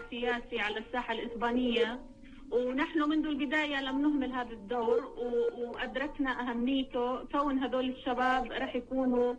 السياسي على الساحة الإسبانية، ونحن منذ البداية لم نهمل هذا الدور، وأدركنا أهميته، كون هذول الشباب رح يكونوا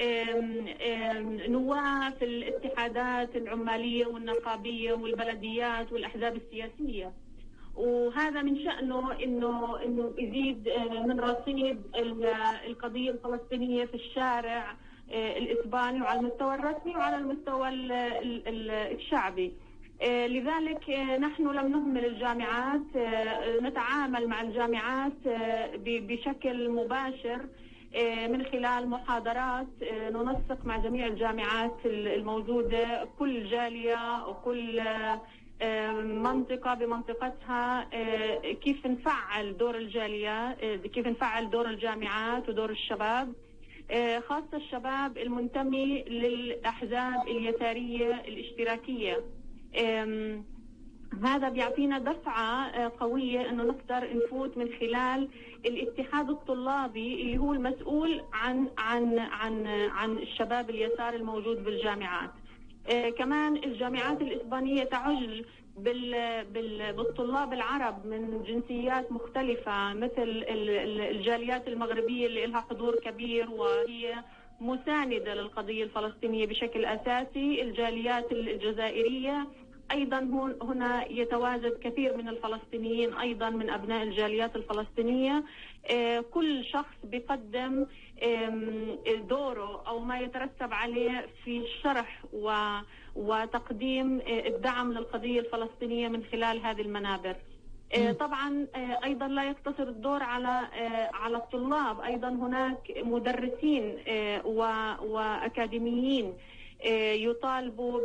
نواة في الاتحادات العمالية والنقابية والبلديات والأحزاب السياسية. وهذا من شأنه إنه يزيد من رصيد القضية الفلسطينية في الشارع الإسباني، وعلى المستوى الرسمي وعلى المستوى الشعبي. لذلك نحن لم نهمل الجامعات، نتعامل مع الجامعات بشكل مباشر من خلال محاضرات، ننسق مع جميع الجامعات الموجودة، كل جالية وكل منطقة بمنطقتها، كيف نفعل دور الجالية، كيف نفعل دور الجامعات ودور الشباب، خاصة الشباب المنتمي للأحزاب اليسارية الاشتراكية. هذا بيعطينا دفعة قوية إنه نقدر نفوت من خلال الاتحاد الطلابي اللي هو المسؤول عن الشباب اليسار الموجود بالجامعات. كمان الجامعات الإسبانية تعج بالطلاب العرب من جنسيات مختلفة، مثل الجاليات المغربية اللي لها حضور كبير وهي مساندة للقضية الفلسطينية بشكل أساسي. الجاليات الجزائرية أيضا هنا يتواجد كثير من الفلسطينيين أيضا من أبناء الجاليات الفلسطينية. كل شخص بيقدم دوره أو ما يترتب عليه في الشرح وتقديم الدعم للقضية الفلسطينية من خلال هذه المنابر. طبعا أيضا لا يقتصر الدور على الطلاب، أيضا هناك مدرسين وأكاديميين يطالبوا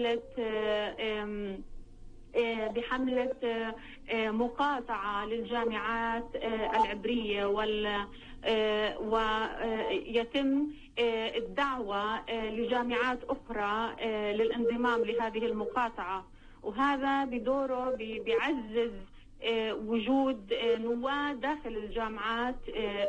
بحملة مقاطعة للجامعات العبرية، ويتم الدعوة لجامعات أخرى للانضمام لهذه المقاطعة. وهذا بدوره بيعزز وجود نواة داخل الجامعات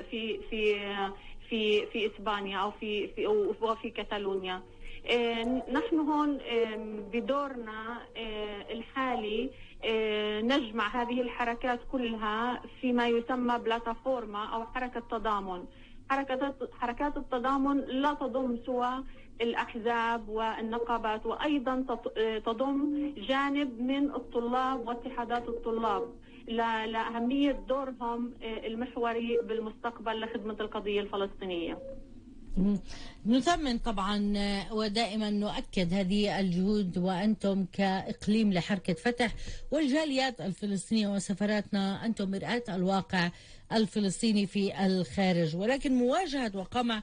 في إسبانيا أو في كاتالونيا. نحن هون بدورنا الحالي نجمع هذه الحركات كلها فيما يسمى بلاتافورما أو حركة تضامن. حركات التضامن لا تضم سوى الأحزاب والنقابات، وأيضا تضم جانب من الطلاب واتحادات الطلاب لأهمية دورهم المحوري بالمستقبل لخدمة القضية الفلسطينية. نثمن طبعا ودائما نؤكد هذه الجهود، وأنتم كإقليم لحركة فتح والجاليات الفلسطينية وسفراتنا أنتم مرآة الواقع الفلسطيني في الخارج. ولكن مواجهة وقمع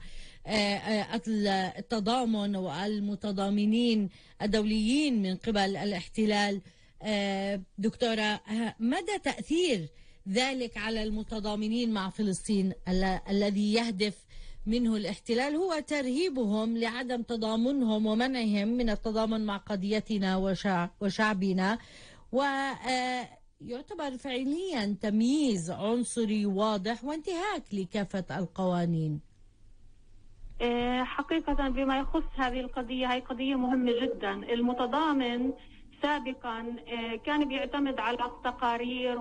التضامن والمتضامنين الدوليين من قبل الاحتلال، دكتورة، مدى تأثير ذلك على المتضامنين مع فلسطين الذي يهدف منه الاحتلال هو ترهيبهم لعدم تضامنهم ومنعهم من التضامن مع قضيتنا وشعبنا، ويعتبر فعليا تمييز عنصري واضح وانتهاك لكافة القوانين؟ حقيقة بما يخص هذه القضية، هي قضية مهمة جدا. المتضامن سابقا كان بيعتمد على التقارير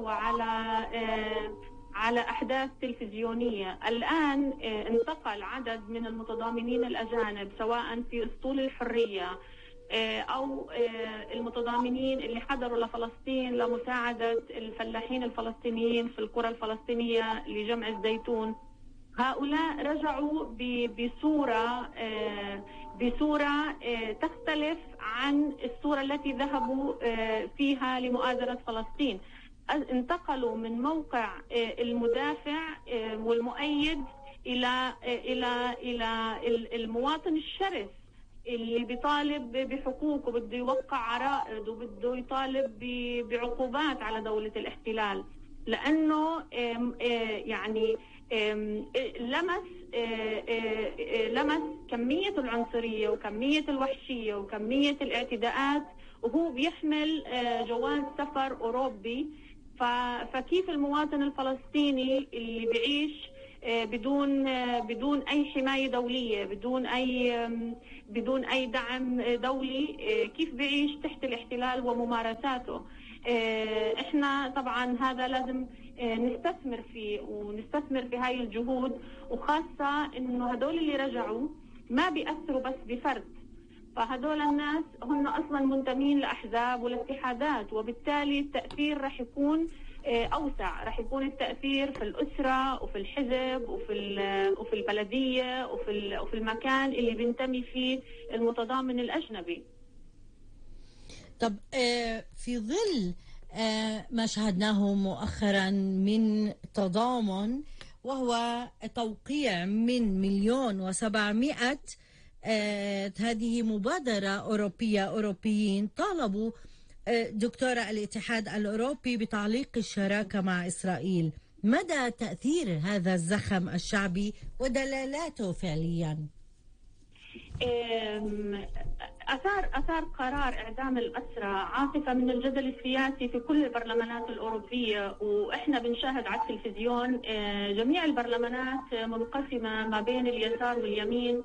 على أحداث تلفزيونية. الآن انتقل عدد من المتضامنين الأجانب سواء في أسطول الحرية أو المتضامنين اللي حضروا لفلسطين لمساعدة الفلاحين الفلسطينيين في القرى الفلسطينية لجمع الزيتون. هؤلاء رجعوا بصورة تختلف عن الصورة التي ذهبوا فيها لمؤازرة فلسطين. انتقلوا من موقع المدافع والمؤيد إلى المواطن الشرس اللي بيطالب بحقوقه، بده يوقع عرائض وبده يطالب بعقوبات على دولة الاحتلال، لأنه يعني لمس كمية العنصرية وكمية الوحشية وكمية الاعتداءات وهو بيحمل جواز سفر أوروبي. فكيف المواطن الفلسطيني اللي بيعيش بدون أي حماية دولية، بدون أي دعم دولي، كيف بيعيش تحت الاحتلال وممارساته؟ احنا طبعا هذا لازم نستثمر فيه ونستثمر في هاي الجهود، وخاصة انه هدول اللي رجعوا ما بيأثروا بس بفرد، فهدول الناس هم اصلا منتمين لاحزاب والاتحادات، وبالتالي التأثير رح يكون اوسع، رح يكون التأثير في الأسرة وفي الحزب وفي البلدية وفي المكان اللي بينتمي فيه المتضامن الأجنبي. طب في ظل ما شاهدناه مؤخرا من تضامن، وهو توقيع من 1,700,000 هذه مبادرة أوروبيين طالبوا دكتورة الاتحاد الأوروبي بتعليق الشراكة مع إسرائيل. مدى تأثير هذا الزخم الشعبي ودلالاته فعليا؟ أثار قرار إعدام الأسرى عاصفة من الجدل السياسي في كل البرلمانات الأوروبية، وإحنا بنشاهد على التلفزيون جميع البرلمانات منقسمة ما بين اليسار واليمين،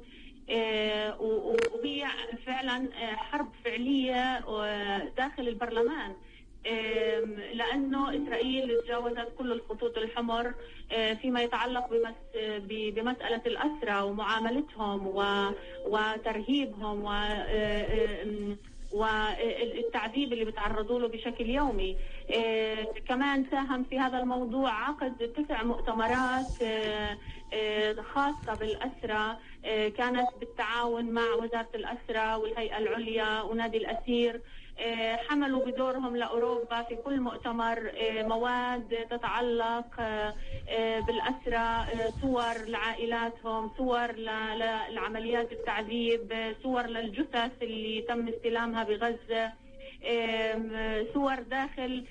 وهي فعلا حرب فعلية داخل البرلمان، لأنه إسرائيل تجاوزت كل الخطوط الحمر فيما يتعلق بمسألة الأسرى ومعاملتهم وترهيبهم والتعذيب اللي بيتعرضوا له بشكل يومي. كمان ساهم في هذا الموضوع عقد 9 مؤتمرات خاصة بالأسرى، كانت بالتعاون مع وزارة الأسرى والهيئة العليا ونادي الأسير. حملوا بدورهم لأوروبا في كل مؤتمر مواد تتعلق بالأسرى، صور لعائلاتهم، صور لعمليات التعذيب، صور للجثث اللي تم استلامها بغزة، صور داخل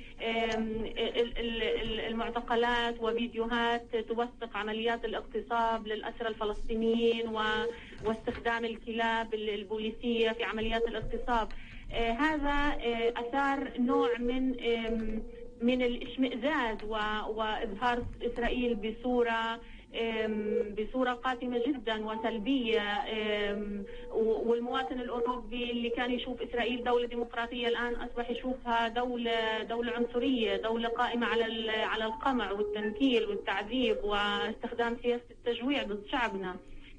المعتقلات وفيديوهات توثق عمليات الاغتصاب للأسرى الفلسطينيين واستخدام الكلاب البوليسية في عمليات الاغتصاب. هذا أثار نوع من الاشمئزاز وإظهار إسرائيل بصورة قاتمة جدا وسلبية، والمواطن الأوروبي اللي كان يشوف إسرائيل دولة ديمقراطية الآن أصبح يشوفها دولة عنصرية، دولة قائمة على القمع والتنكيل والتعذيب واستخدام سياسة التجويع ضد شعبنا.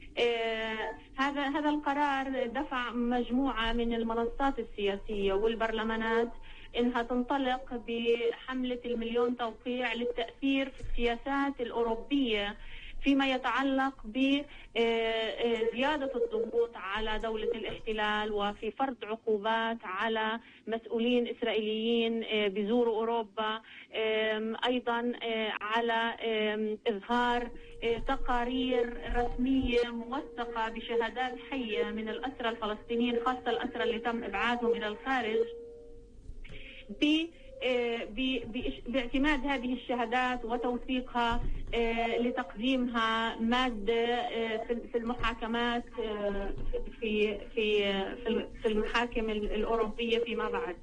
هذا القرار دفع مجموعة من المنصات السياسية والبرلمانات إنها تنطلق بحملة 1,000,000 توقيع للتأثير في السياسات الأوروبية فيما يتعلق بزيادة الضغوط على دولة الاحتلال وفي فرض عقوبات على مسؤولين إسرائيليين بيزوروا أوروبا، أيضا على إظهار تقارير رسمية موثقة بشهادات حية من الأسرى الفلسطينيين، خاصة الأسرى اللي تم إبعادهم إلى الخارج، باعتماد هذه الشهادات وتوثيقها لتقديمها مادة في المحاكمات في المحاكم الأوروبية فيما بعد.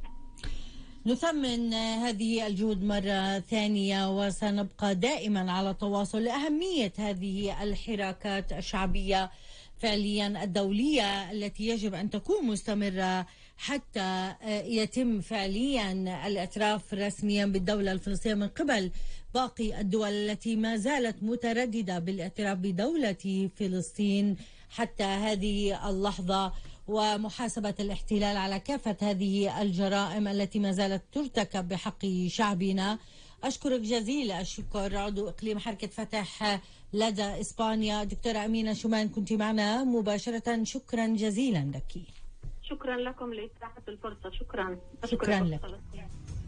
نثمن هذه الجهود مرة ثانية، وسنبقى دائما على تواصل لأهمية هذه الحراكات الشعبية فعليا الدولية التي يجب أن تكون مستمرة حتى يتم فعليا الاعتراف رسميا بالدولة الفلسطينية من قبل باقي الدول التي ما زالت مترددة بالاعتراف بدولة فلسطين حتى هذه اللحظة، ومحاسبة الاحتلال على كافة هذه الجرائم التي ما زالت ترتكب بحق شعبنا. أشكرك جزيل الشكر عضو إقليم حركة فتح لدى إسبانيا دكتورة أمينة شومان، كنت معنا مباشرة. شكرا جزيلا لك. شكرا لكم لإتاحة الفرصة. شكرا لك.